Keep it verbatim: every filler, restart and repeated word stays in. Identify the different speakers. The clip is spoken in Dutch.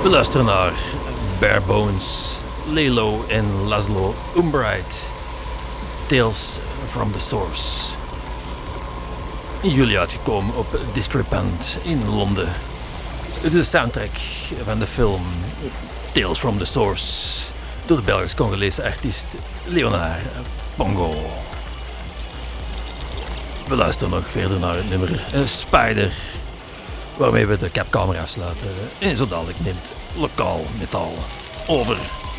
Speaker 1: We luisteren naar Barebones, Lelo en Laszlo Umbright. Tales from the Source. In juli uitgekomen op Discrepant in Londen. Het is de soundtrack van de film Tales from the Source door de Belgisch-Congolese artiest Leonard Pongo. We luisteren nog verder naar het nummer uh, Spider, waarmee we de capkamer afsluiten. En zo dadelijk neemt lokaal metaal over.